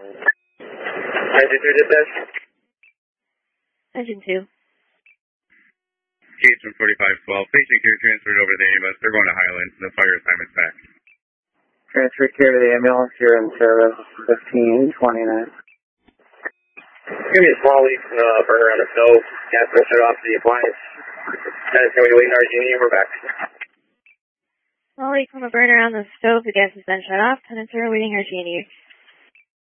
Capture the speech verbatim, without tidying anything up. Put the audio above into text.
Engine two dispatch. Engine two. Case from forty-five twelve. Patient care transferred over to the ambulance. They're going to Highland. The fire assignment's back. Transfer care to the ambulance. You're in service fifteen twenty-nine. Give me a small leak uh, burner on the stove. Gas will shut off the appliance. Then it's going to be waiting R G and E. We're back. Small leak from a burner on the stove. The gas has been shut off. Tenants are awaiting R G and E.